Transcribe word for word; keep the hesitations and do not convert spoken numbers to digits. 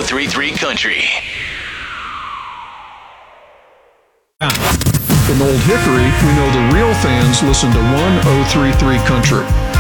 thirty-three Country. In Old Hickory, we know the real fans listen to ten thirty-three Country.